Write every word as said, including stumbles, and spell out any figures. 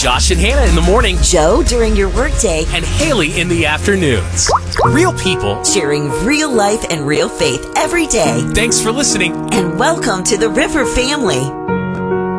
Josh and Hannah in the morning, Joe during your workday, and Haley in the afternoons. Real people sharing real life and real faith every day. Thanks for listening, and welcome to the River family.